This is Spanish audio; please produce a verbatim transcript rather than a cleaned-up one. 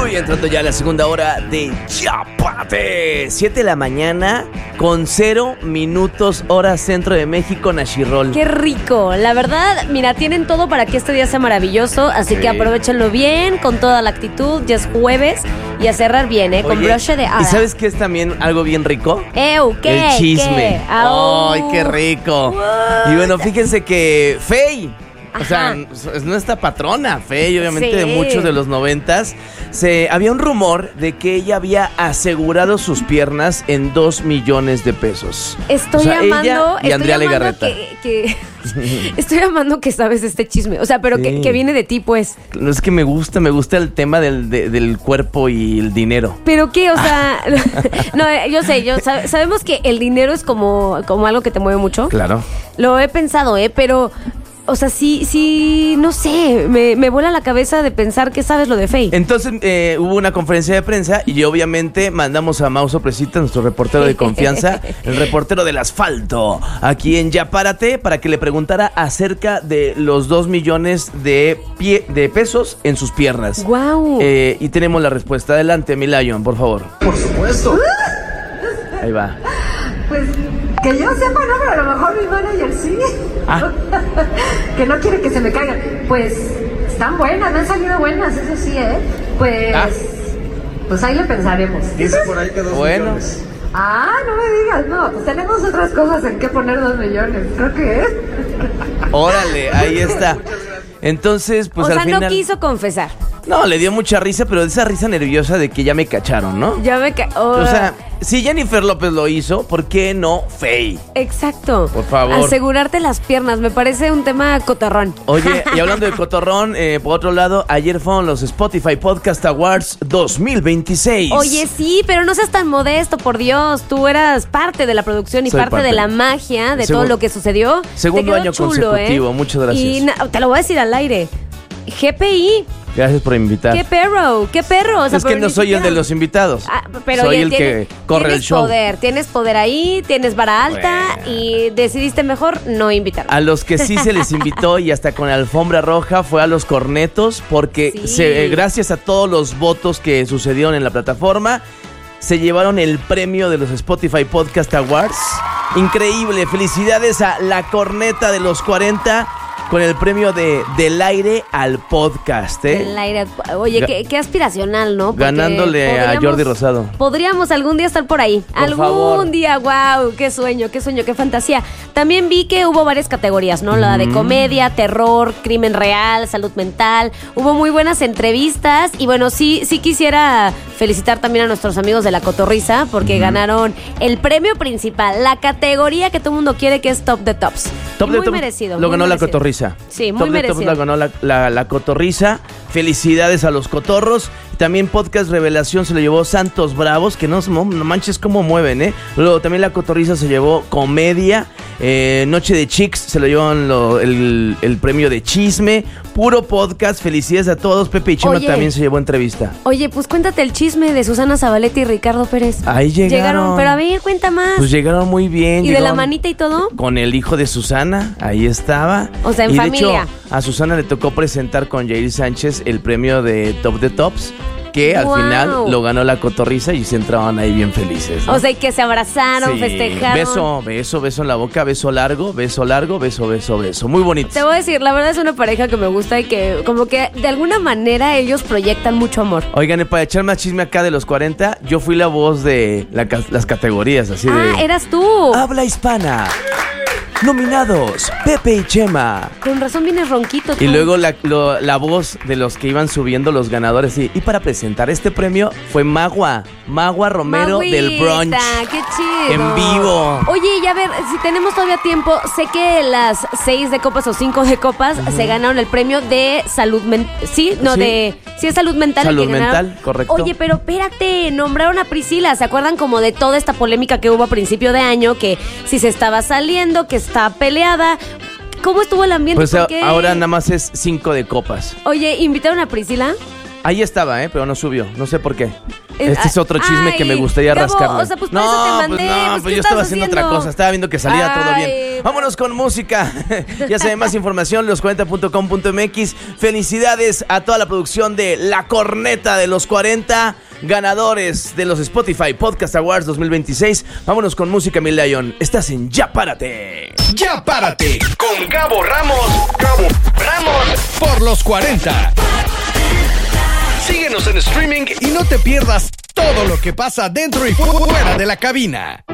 Uy, entrando ya a la segunda hora de Ya Párate. siete de la mañana con cero minutos hora centro de México, Nashirol. ¡Qué rico! La verdad, mira, tienen todo para que este día sea maravilloso, así Sí. que aprovechenlo bien, con toda la actitud. Ya es jueves y a cerrar bien, ¿eh? Con Oye, broche de hada. ¿y sabes qué es también algo bien rico? ¡Ew! ¿Qué? El chisme. ¿Qué? Au. ¡Ay, qué rico! What? Y bueno, fíjense que Fey, o sea, Ajá. es nuestra patrona, Fey, obviamente Sí. de muchos de los noventas, se, había un rumor de que ella había asegurado sus piernas en dos millones de pesos. Estoy O sea, amando, ella y estoy Andrea amando Legarreta. que, que estoy amando que sabes este chisme, o sea, pero Sí. que, que viene de ti, pues. No, es que me gusta, me gusta el tema del, de- del cuerpo y el dinero. ¿Pero qué? O sea, no, eh, yo sé, yo sab- sabemos que el dinero es como, como algo que te mueve mucho. Claro. Lo he pensado, ¿eh? Pero, o sea, sí, sí, no sé, me, me vuela la cabeza de pensar que sabes lo de Faye. Entonces eh, hubo una conferencia de prensa y obviamente mandamos a Mauso Presita, nuestro reportero de confianza, el reportero del asfalto, aquí en Ya Párate, para que le preguntara acerca de los dos millones de, pie, de pesos en sus piernas. ¡Guau! Eh, y tenemos la respuesta. Adelante, mi Lion, por favor. Por supuesto. Ahí va. Pues que yo sepa, no, pero a lo mejor mi manager sí. Ah. Que no quiere que se me caigan. Pues están buenas, me han salido buenas, eso sí, ¿eh? Pues, Ah. pues ahí le pensaremos. Dice por ahí que dos Bueno. millones. Ah, no me digas, no, pues tenemos otras cosas en que poner dos millones, creo que es. Órale, ahí está. Entonces, pues o al sea, final... no quiso confesar. No, le dio mucha risa, pero esa risa nerviosa de que ya me cacharon, ¿no? Ya me ca- O sea, si Jennifer López lo hizo, ¿por qué no Faye? exacto. Por favor. Asegurarte las piernas, me parece un tema cotarrón. Oye, y hablando de cotorrón, eh, por otro lado, ayer fueron los Spotify Podcast Awards dos mil veintiséis. Oye, sí, pero no seas tan modesto, por Dios. Tú eras parte de la producción y Soy parte, parte. de la magia de Segu- todo lo que sucedió. Segundo Te quedó año chulo, consecutivo, ¿eh? muchas gracias. Y na- te lo voy a decir al aire. G P I, Gracias por invitar. qué perro, qué perro. O sea, es que pero no ni soy el siquiera- de los invitados. Ah, pero soy oye, el tienes- que corre el tienes show. poder, tienes poder ahí, tienes vara alta y decidiste mejor no invitar. A los que sí se les invitó y hasta con alfombra roja fue a los cornetos, porque Sí. se- eh, gracias a todos los votos que sucedieron en la plataforma, se llevaron el premio de los Spotify Podcast Awards. Increíble, felicidades a la corneta de los cuarenta con el premio de Del Aire al Podcast, ¿eh? El aire. Oye, Ga- qué, qué aspiracional, ¿no? Porque Ganándole a podríamos- Jordi Rosado. Podríamos algún día estar por ahí. Por algún favor. día, wow, qué sueño, qué sueño, qué fantasía. También vi que hubo varias categorías, ¿no? La de comedia, terror, crimen real, salud mental. Hubo muy buenas entrevistas y bueno, sí, sí quisiera felicitar también a nuestros amigos de La Cotorrisa porque ganaron el premio principal, la categoría que todo el mundo quiere, que es Top de Tops. Top Y de muy Top merecido. Lo muy ganó la merecido. Cotorrisa. Sí, muy Top de Top merecido. la ganó la, la, la Cotorrisa. Felicidades a los cotorros. También Podcast Revelación se lo llevó Santos Bravos, que no, no manches cómo mueven, ¿eh? Luego también la Cotorrisa se llevó Comedia. Eh, Noche de Chicks se lo llevaron lo- el, el premio de Chisme. Puro podcast. Felicidades a todos. Pepe y Chema Oye. también se llevó entrevista. Oye, pues cuéntate el chisme de Susana Zabaleta y Ricardo Pérez. Ahí llegaron. pero a ver, cuenta más. Pues llegaron muy bien. ¿Y de la llegaron manita y todo? Con el hijo de Susana, ahí estaba. O sea, en y familia. de hecho, a Susana le tocó presentar con Jair Sánchez el premio de Top de Tops, que al Guau. final lo ganó la Cotorrisa y se entraban ahí bien felices, ¿no? O sea, y que se abrazaron, Sí, festejaron. beso, beso, beso en la boca, beso largo, beso largo, beso, beso, beso. Muy bonito. Te voy a decir, la verdad es una pareja que me gusta y que como que de alguna manera ellos proyectan mucho amor. Oigan, y para echar más chisme acá de los cuarenta, yo fui la voz de la ca- las categorías, así Ah, de... eras tú. Habla hispana. Nominados, Pepe y Chema. Con razón vienes ronquito tú. Y luego la, lo- la voz de los que iban subiendo los ganadores. Y, y para presentar este premio fue Magua, Magua Romero Magüita, del Brunch. qué chido. En vivo. Oye, y a ver, si tenemos todavía tiempo, sé que las seis de copas o cinco de copas se ganaron el premio de salud mental. ¿Sí? No, Sí. de... Sí, es salud mental. el Salud que ganaron. mental, correcto. Oye, pero espérate, nombraron a Priscila. ¿Se acuerdan como de toda esta polémica que hubo a principio de año? Que si se estaba saliendo, que estaba peleada. ¿Cómo estuvo el ambiente? Pues ¿Por a- qué? ahora nada más es cinco de copas. Oye, ¿invitaron a Priscila? Ahí estaba, ¿eh? Pero no subió. No sé por qué. Eh, Este es otro chisme ay, que me gustaría Gabo, rascarle. o sea, pues por eso te mandé, pues no, pues, pues ¿qué yo estaba estabas haciendo, haciendo? otra cosa. Estaba viendo que salía todo Ay, bien. Vámonos con música. Ya saben, más información, los cuarenta punto com punto m x. Felicidades a toda la producción de La Corneta de los cuarenta, ganadores de los Spotify Podcast Awards dos mil veintiséis. Vámonos con música, mi Lion. Estás en Ya Párate. Ya Párate con Gabo Ramos. Gabo Ramos por los cuarenta. Síguenos en streaming y no te pierdas todo lo que pasa dentro y fuera de la cabina.